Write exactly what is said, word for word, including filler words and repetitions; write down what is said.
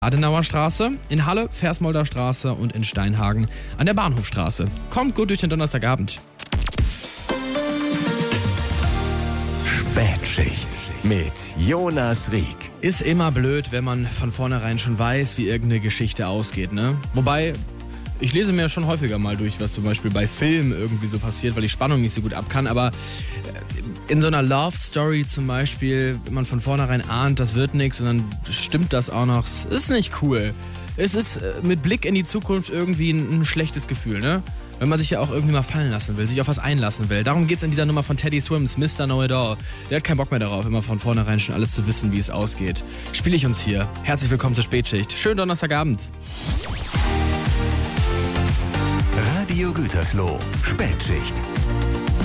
Adenauer Straße, in Halle, Versmolder Straße und in Steinhagen an der Bahnhofstraße. Kommt gut durch den Donnerstagabend. Spätschicht mit Jonas Rieck. Ist immer blöd, wenn man von vornherein schon weiß, wie irgendeine Geschichte ausgeht, ne? Wobei, ich lese mir schon häufiger mal durch, was zum Beispiel bei Filmen irgendwie so passiert, weil ich Spannung nicht so gut ab kann, aber in so einer Love Story zum Beispiel, wenn man von vornherein ahnt, das wird nichts und dann stimmt das auch noch, es ist nicht cool. Es ist mit Blick in die Zukunft irgendwie ein, ein schlechtes Gefühl, ne? Wenn man sich ja auch irgendwie mal fallen lassen will, sich auf was einlassen will. Darum geht's in dieser Nummer von Teddy Swims, Mister Know-It-All. Der hat keinen Bock mehr darauf, immer von vornherein schon alles zu wissen, wie es ausgeht. Spiele ich uns hier. Herzlich willkommen zur Spätschicht. Schönen Donnerstagabend. Radio Gütersloh, Spätschicht.